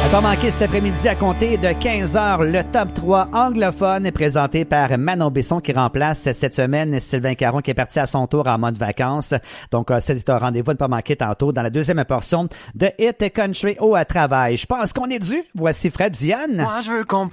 Pas manquer cet après-midi à compter de 15h, le top 3 anglophone est présenté par Manon Besson qui remplace cette semaine Sylvain Caron qui est parti à son tour en mode vacances. Donc, c'est un rendez-vous à ne pas manquer tantôt dans la deuxième portion de Hit Country au travail. Je pense qu'on est dû. Voici Fred Diane. Moi, je veux qu'on